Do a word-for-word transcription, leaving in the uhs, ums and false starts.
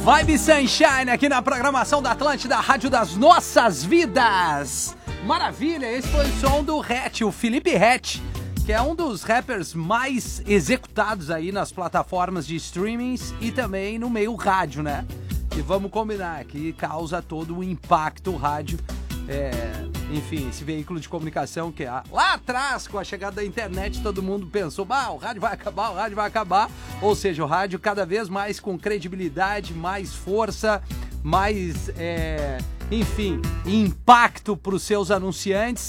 Vibe Sunshine aqui na programação da Atlântida, Rádio das Nossas Vidas. Maravilha, esse foi o som do Hatch, o Felipe Hatch, que é um dos rappers mais executados aí nas plataformas de streamings e também no meio rádio, né? E vamos combinar que causa todo o impacto o rádio, é, enfim, esse veículo de comunicação que lá atrás, com a chegada da internet, todo mundo pensou, ah, o rádio vai acabar, o rádio vai acabar. Ou seja, o rádio cada vez mais com credibilidade, mais força, mais, é, enfim, impacto para os seus anunciantes.